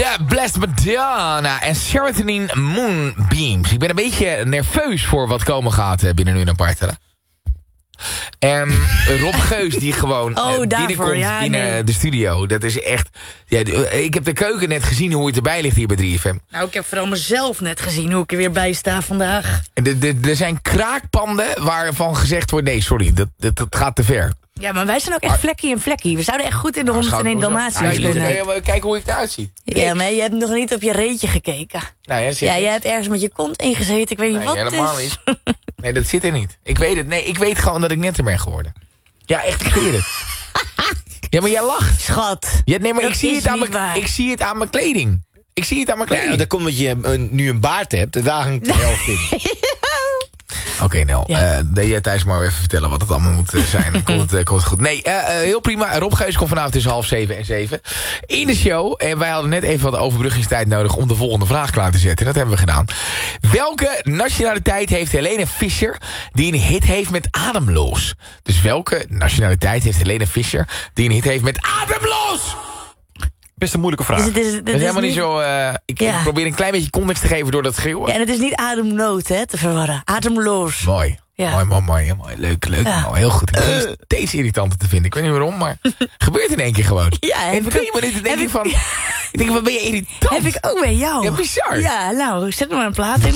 Ja, Blessed Madonna en Serotonin Moonbeams. Ik ben een beetje nerveus voor wat komen gaat binnen nu en een paar. En Rob Geus die gewoon binnenkomt binnen de studio. Dat is echt... Ja, ik heb de keuken net gezien hoe het erbij ligt hier bij 3FM. Nou, ik heb vooral mezelf net gezien hoe ik er weer bij sta vandaag. Er zijn kraakpanden waarvan gezegd wordt... Nee, sorry, dat gaat te ver. Ja, maar wij zijn ook echt vlekkie en vlekkie. We zouden echt goed in de 101 Dalmatiërs kunnen. Kijk hoe ik eruit zie. Ja, maar je hebt nog niet op je reetje gekeken. Nou, ja, jij hebt ergens met je kont ingezeten. Ik weet niet wat het is. Helemaal niet. Nee, dat zit er niet. Ik weet het. Nee, ik weet gewoon dat ik netter ben geworden. Ja, echt, ik weet het. Ja, maar jij lacht. Schat. Ja, nee, maar ik zie het aan mijn kleding. Ik zie het aan mijn kleding. Ja, dat komt omdat je nu een baard hebt. En daar hangt de helft in. Oké, Nel. Deed jij Thijs maar even vertellen wat het allemaal moet zijn. Dan komt het goed. Nee, heel prima. Rob Geus komt vanavond tussen 6:30 en 7 in de show. En wij hadden net even wat overbruggingstijd nodig om de volgende vraag klaar te zetten. En dat hebben we gedaan. Welke nationaliteit heeft Helene Fischer die een hit heeft met Ademloos? Dus welke nationaliteit heeft Helene Fischer die een hit heeft met Ademloos? Best een moeilijke vraag. Dat is helemaal niet zo... Ik probeer een klein beetje context te geven door dat schreeuwen. Ja, en het is niet ademnood, hè, te verwarren. Ademloos. Mooi. Ja. Mooi. Leuk. Ja. Mooi, heel goed. Ik vind het steeds irritanter te vinden. Ik weet niet waarom, maar gebeurt in één keer gewoon. Ja, en 3 minuten denk ik van... Ik denk, wat ben je irritant? Heb ik ook bij jou. Ja, bizar. Ja, nou, zet er maar een plaat in.